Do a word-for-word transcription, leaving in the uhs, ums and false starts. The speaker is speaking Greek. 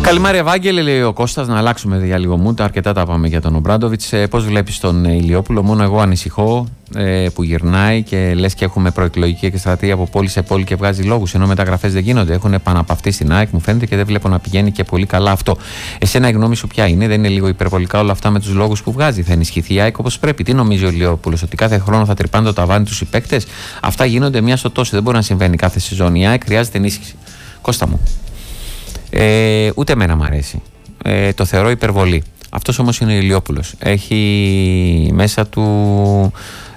Καλημέρα, Ευάγγελε, λέει ο Κώστας. Να αλλάξουμε για λίγο μούτα. Αρκετά τα πάμε για τον Ομπράντοβιτς. Ε, πώς βλέπεις τον Ηλιόπουλο? Μόνο εγώ ανησυχώ ε, που γυρνάει και λες και έχουμε προεκλογική εκστρατεία από πόλη σε πόλη και βγάζει λόγους. Ενώ μεταγραφές δεν γίνονται. Έχουν επαναπαυτεί στην ΑΕΚ, μου φαίνεται, και δεν βλέπω να πηγαίνει και πολύ καλά αυτό. Εσένα η γνώμη σου ποια είναι? Δεν είναι λίγο υπερβολικά όλα αυτά με τους λόγους που βγάζει? Θα ενισχυθεί η ΑΕΚ όπως πρέπει? Τι νομίζει ο Ηλιόπουλος? Ότι κάθε χρόνο θα τρυπάνε το ταβάνι τους οι παίκτες? Αυτά γίνονται μία στο τόσο. Δεν μπορεί να συμβαίνει κάθε σεζόν. Η ΑΕΚ χρειάζεται ενίσχυση. Κώστα μου. Ε, ούτε εμένα μ' αρέσει. Ε, το θεωρώ υπερβολή. Αυτός όμως είναι ο Ηλιόπουλος. Έχει μέσα του